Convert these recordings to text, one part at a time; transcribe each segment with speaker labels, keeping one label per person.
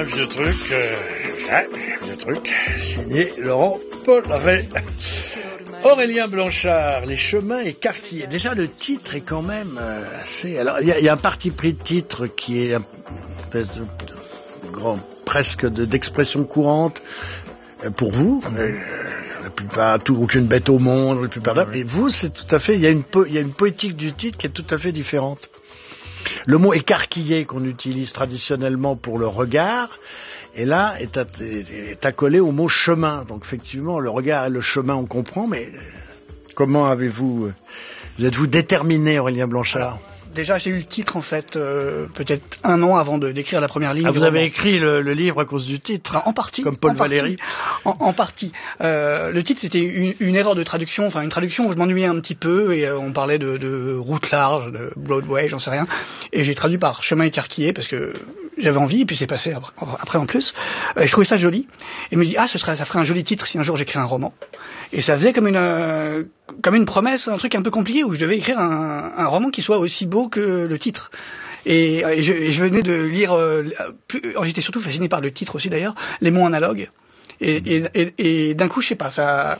Speaker 1: un vieux truc, vieux truc, signé Laurent Polleret. Aurélien Blanchard, Les chemins écarquillés. Déjà, le titre est quand même assez... Alors, il y a un parti pris de titre qui est presque d'expression courante pour vous. La plupart, aucune bête au monde, la plupart. Et vous, c'est tout à fait... Il y a une poétique du titre qui est tout à fait différente. Le mot écarquillé qu'on utilise traditionnellement pour le regard, et là, est accolé au mot chemin. Donc, effectivement, le regard et le chemin, on comprend, mais comment vous êtes-vous déterminé, Aurélien Blanchard?
Speaker 2: Déjà, j'ai eu le titre, en fait, peut-être un an avant d'écrire la première ligne.
Speaker 1: Ah, vous avez écrit le livre à cause du titre?
Speaker 2: En partie.
Speaker 1: Comme Paul Valéry?
Speaker 2: En partie. Le titre, c'était une erreur de traduction, enfin, une traduction où je m'ennuyais un petit peu, et on parlait de route large, de Broadway, j'en sais rien. Et j'ai traduit par chemin écarquillé, parce que j'avais envie, et puis c'est passé après en plus. Je trouvais ça joli. Et je me dis, ça ferait un joli titre si un jour j'écris un roman. Et ça faisait comme une promesse, un truc un peu compliqué, où je devais écrire un roman qui soit aussi beau que le titre. Et je venais de lire, j'étais surtout fasciné par le titre aussi d'ailleurs, Les mots analogues. Et d'un coup, je sais pas, ça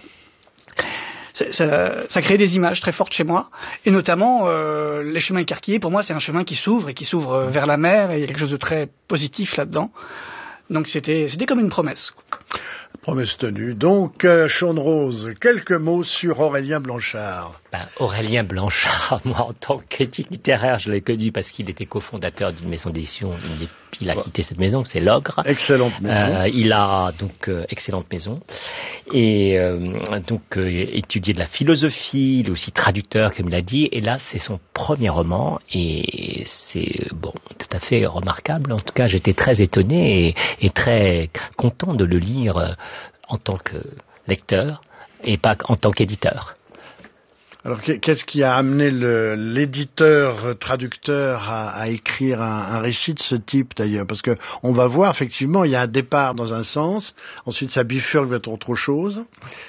Speaker 2: crée des images très fortes chez moi, et notamment les chemins écarquillés. Pour moi, c'est un chemin qui s'ouvre vers la mer, et il y a quelque chose de très positif là-dedans. Donc c'était comme une promesse.
Speaker 1: Promesse tenue. Donc, Sean Rose, quelques mots sur Aurélien Blanchard.
Speaker 3: Aurélien Blanchard, moi, en tant que critique littéraire, je l'ai connu parce qu'il était cofondateur d'une maison d'édition. Il a quitté cette maison, c'est l'Ogre.
Speaker 1: Excellente maison.
Speaker 3: Il a donc excellente maison. Et étudié de la philosophie, il est aussi traducteur, comme il a dit. Et là, c'est son premier roman. Et c'est, tout à fait remarquable. En tout cas, j'étais très étonné et très content de le lire en tant que lecteur et pas en tant qu'éditeur.
Speaker 1: Alors, qu'est-ce qui a amené l'éditeur-traducteur à écrire un récit de ce type, d'ailleurs? Parce que on va voir, effectivement, il y a un départ dans un sens, ensuite ça bifurque vers autre chose.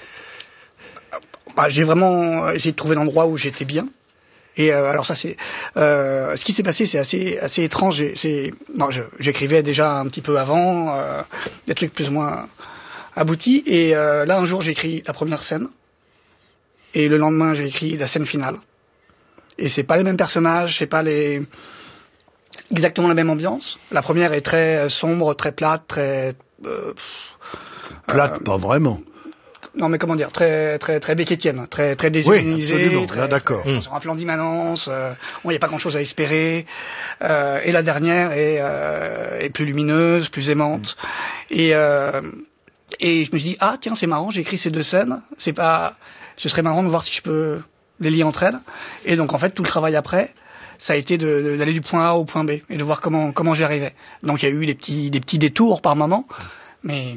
Speaker 2: J'ai vraiment essayé de trouver l'endroit où j'étais bien. Et alors ça, c'est ce qui s'est passé, c'est assez étrange. J'écrivais déjà un petit peu avant, des trucs plus ou moins aboutis. Et là, un jour, j'ai écrit la première scène. Et le lendemain, j'ai écrit la scène finale. Et c'est pas les mêmes personnages, c'est pas exactement la même ambiance. La première est très sombre, très plate, très...
Speaker 1: plate, pas vraiment.
Speaker 2: Non, mais comment dire, très Beckettienne, très déshumanisée.
Speaker 1: Oui, d'accord.
Speaker 2: Sur un plan d'immanence, il n'y a pas grand-chose à espérer. Et la dernière est plus lumineuse, plus aimante. Et je me suis dit, tiens, c'est marrant, j'ai écrit ces deux scènes. Ce serait marrant de voir si je peux les lier entre elles. Et donc, en fait, tout le travail après, ça a été d'aller du point A au point B et de voir comment j'y arrivais. Donc, il y a eu des petits détours par moment, mais...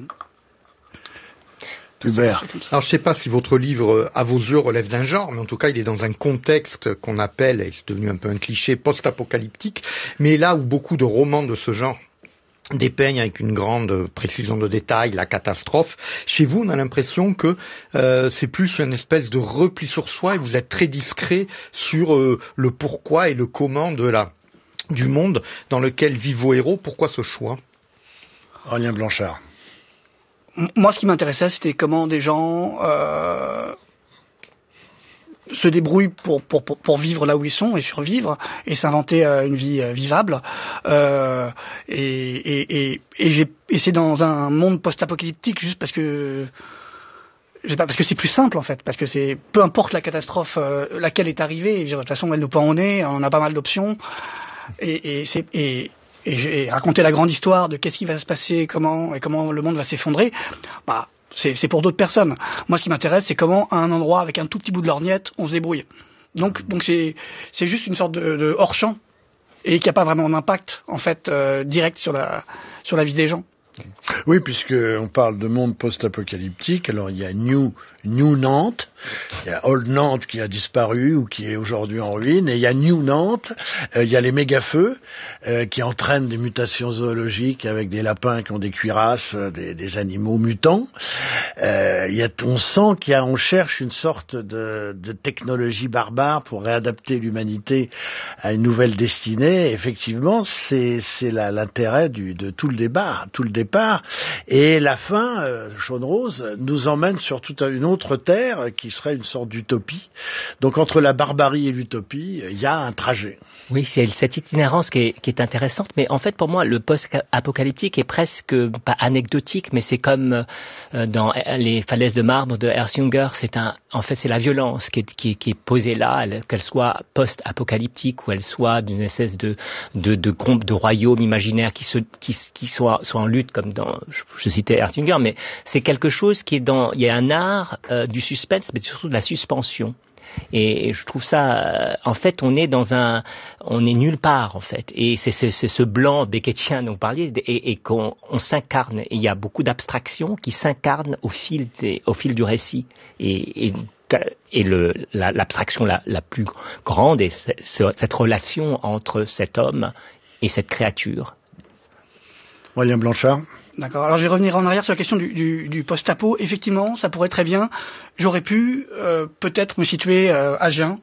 Speaker 1: Hubert.
Speaker 4: Alors, je sais pas si votre livre, à vos yeux, relève d'un genre, mais en tout cas, il est dans un contexte qu'on appelle, et c'est devenu un peu un cliché, post-apocalyptique, mais là où beaucoup de romans de ce genre dépeignent avec une grande précision de détail la catastrophe. Chez vous, on a l'impression que c'est plus une espèce de repli sur soi et vous êtes très discret sur le pourquoi et le comment du monde dans lequel vivent vos héros. Pourquoi ce choix?
Speaker 1: Aurélien Blanchard.
Speaker 2: Moi, ce qui m'intéressait, c'était comment des gens se débrouillent pour vivre là où ils sont et survivre et s'inventer une vie vivable. Et c'est dans un monde post-apocalyptique juste parce que c'est plus simple en fait, parce que c'est peu importe la catastrophe laquelle est arrivée. De toute façon, elle nous pend au nez, on a pas mal d'options et j'ai raconté la grande histoire de qu'est-ce qui va se passer, comment le monde va s'effondrer. C'est pour d'autres personnes. Moi, ce qui m'intéresse, c'est comment, à un endroit, avec un tout petit bout de lorgnette, on se débrouille. Donc c'est juste une sorte de hors-champ, et qui n'a pas vraiment d'impact, en fait, direct sur la vie des gens.
Speaker 1: Oui, puisque on parle de monde post-apocalyptique, alors il y a New New Nantes. Il y a Old Nantes qui a disparu ou qui est aujourd'hui en ruine, et il y a New Nantes. Il y a les méga-feux qui entraînent des mutations zoologiques avec des lapins qui ont des cuirasses, des animaux mutants. On sent qu'on cherche une sorte de technologie barbare pour réadapter l'humanité à une nouvelle destinée. Effectivement, c'est l'intérêt de tout le départ. Et la fin, Jaune Rose, nous emmène sur toute une autre terre qui serait une sorte d'utopie. Donc entre la barbarie et l'utopie, il y a un trajet.
Speaker 3: Oui, c'est cette itinérance qui est intéressante, mais en fait pour moi le post-apocalyptique est presque pas anecdotique, mais c'est comme dans les falaises de marbre de Erlanger, c'est la violence qui est posée là, qu'elle soit post-apocalyptique ou elle soit d'une espèce de royaume imaginaire qui soit en lutte, comme dans, je citais Erlanger, mais c'est quelque chose qui est il y a un art du suspense, mais surtout de la suspension. Et je trouve ça, en fait, on est nulle part, en fait. Et c'est ce blanc beckettien dont vous parliez, et qu'on s'incarne. Et il y a beaucoup d'abstractions qui s'incarnent au fil du récit. Et l'abstraction la plus grande est cette relation entre cet homme et cette créature.
Speaker 1: William Blanchard.
Speaker 2: D'accord. Alors je vais revenir en arrière sur la question du post-apo. Effectivement, ça pourrait très bien. J'aurais pu peut-être me situer à Gien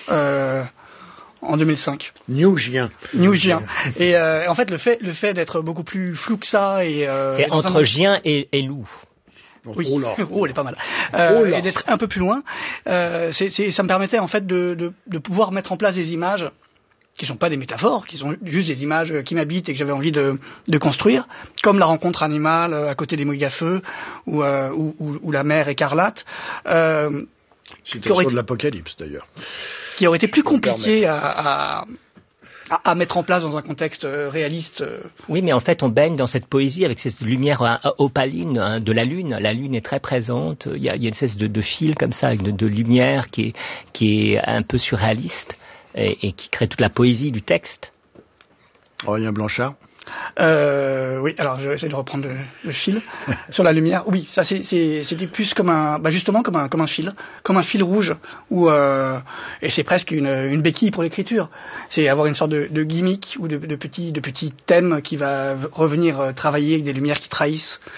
Speaker 2: en 2005.
Speaker 1: New Gien.
Speaker 2: Et en fait, le fait d'être beaucoup plus flou que ça et
Speaker 3: c'est entre Gien et Loup.
Speaker 2: Oui, elle est pas mal. Et d'être un peu plus loin, ça me permettait en fait de pouvoir mettre en place des images qui sont pas des métaphores, qui sont juste des images qui m'habitent et que j'avais envie de construire, comme la rencontre animale à côté des méga-feux ou la mer écarlate.
Speaker 1: Citation de l'Apocalypse d'ailleurs.
Speaker 2: Qui aurait été plus compliqué à mettre en place dans un contexte réaliste.
Speaker 3: Oui, mais en fait, on baigne dans cette poésie avec cette lumière opaline de la lune. La lune est très présente. Il y a une espèce de fil comme ça, de lumière qui est un peu surréaliste. Et qui crée toute la poésie du texte.
Speaker 1: Aurélien Blanchard.
Speaker 2: Oui, alors je vais essayer de reprendre le fil sur la lumière. Oui, ça c'était plus comme justement comme un fil rouge et c'est presque une béquille pour l'écriture. C'est avoir une sorte de gimmick ou de petits thèmes qui va revenir travailler avec des lumières qui trahissent